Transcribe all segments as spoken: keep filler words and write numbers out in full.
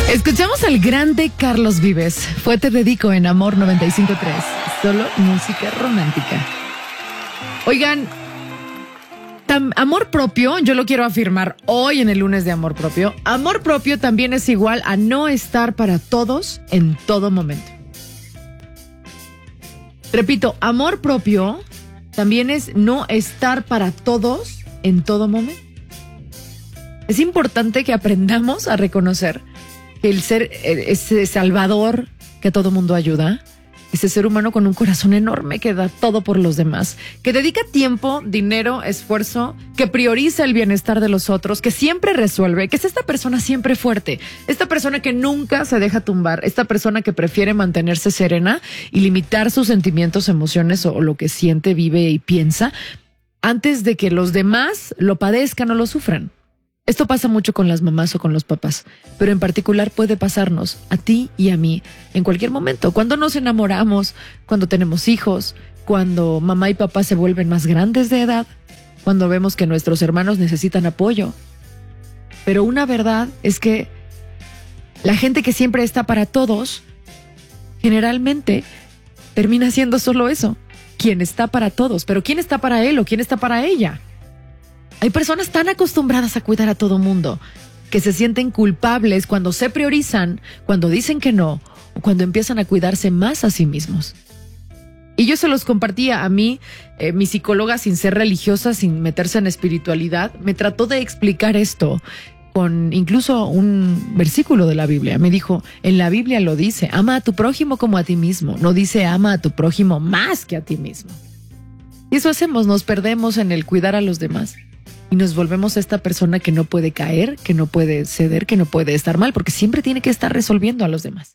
Escuchamos al grande Carlos Vives. Fue Te Dedico en Amor noventa y cinco punto tres. Solo música romántica. Oigan, tam, amor propio, yo lo quiero afirmar hoy en el lunes de amor propio. Amor propio también es igual a no estar para todos en todo momento. Repito, amor propio también es no estar para todos en todo momento. Es importante que aprendamos a reconocer que el ser, ese salvador que todo mundo ayuda, ese ser humano con un corazón enorme que da todo por los demás, que dedica tiempo, dinero, esfuerzo, que prioriza el bienestar de los otros, que siempre resuelve, que es esta persona siempre fuerte, esta persona que nunca se deja tumbar, esta persona que prefiere mantenerse serena y limitar sus sentimientos, emociones o lo que siente, vive y piensa antes de que los demás lo padezcan o lo sufran. Esto pasa mucho con las mamás o con los papás, pero en particular puede pasarnos a ti y a mí en cualquier momento. Cuando nos enamoramos, cuando tenemos hijos, cuando mamá y papá se vuelven más grandes de edad, cuando vemos que nuestros hermanos necesitan apoyo. Pero una verdad es que la gente que siempre está para todos, generalmente termina siendo solo eso, quien está para todos. Pero ¿quién está para él o quién está para ella? Hay personas tan acostumbradas a cuidar a todo mundo que se sienten culpables cuando se priorizan, cuando dicen que no, o cuando empiezan a cuidarse más a sí mismos. Y yo se los compartía a mí, eh, mi psicóloga, sin ser religiosa, sin meterse en espiritualidad, me trató de explicar esto con incluso un versículo de la Biblia. Me dijo, en la Biblia lo dice, ama a tu prójimo como a ti mismo, no dice ama a tu prójimo más que a ti mismo. Y eso hacemos, nos perdemos en el cuidar a los demás. Y nos volvemos esta persona que no puede caer, que no puede ceder, que no puede estar mal, porque siempre tiene que estar resolviendo a los demás.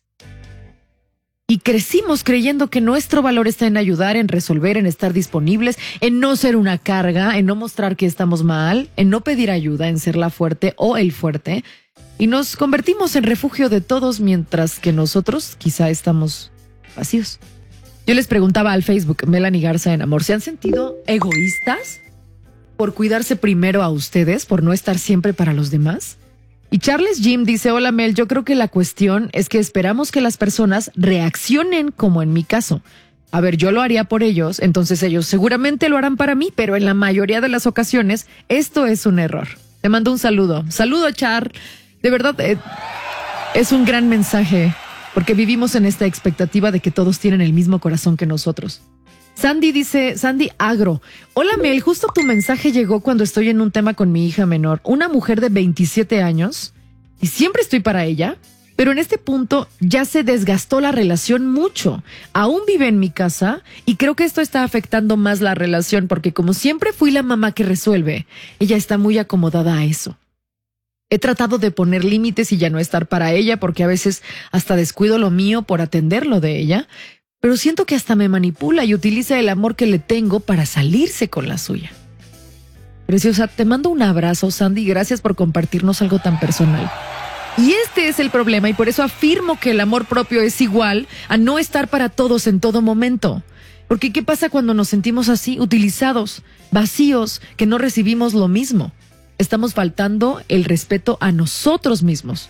Y crecimos creyendo que nuestro valor está en ayudar, en resolver, en estar disponibles, en no ser una carga, en no mostrar que estamos mal, en no pedir ayuda, en ser la fuerte o el fuerte. Y nos convertimos en refugio de todos mientras que nosotros quizá estamos vacíos. Yo les preguntaba al Facebook, Melanie Garza en Amor, ¿se han sentido egoístas por cuidarse primero a ustedes, por no estar siempre para los demás? Y Charles Jim dice, hola Mel, yo creo que la cuestión es que esperamos que las personas reaccionen como en mi caso. A ver, yo lo haría por ellos, entonces ellos seguramente lo harán para mí, pero en la mayoría de las ocasiones esto es un error. Te mando un saludo. Saludo, Char. De verdad, eh, es un gran mensaje, porque vivimos en esta expectativa de que todos tienen el mismo corazón que nosotros. Sandy dice, Sandy Agro, hola Mel, justo tu mensaje llegó cuando estoy en un tema con mi hija menor, una mujer de veintisiete años, y siempre estoy para ella, pero en este punto ya se desgastó la relación mucho. Aún vive en mi casa y creo que esto está afectando más la relación porque como siempre fui la mamá que resuelve, ella está muy acomodada a eso. He tratado de poner límites y ya no estar para ella porque a veces hasta descuido lo mío por atender lo de ella, pero siento que hasta me manipula y utiliza el amor que le tengo para salirse con la suya. Preciosa, te mando un abrazo, Sandy, gracias por compartirnos algo tan personal. Y este es el problema y por eso afirmo que el amor propio es igual a no estar para todos en todo momento. Porque ¿qué pasa cuando nos sentimos así, utilizados, vacíos, que no recibimos lo mismo? Estamos faltando el respeto a nosotros mismos.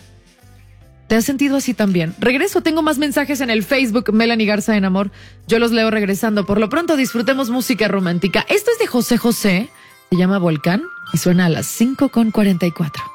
¿Te has sentido así también? Regreso, tengo más mensajes en el Facebook, Melanie Garza en Amor. Yo los leo regresando. Por lo pronto disfrutemos música romántica. Esto es de José José, se llama Volcán y suena a las cinco con cuarenta y cuatro.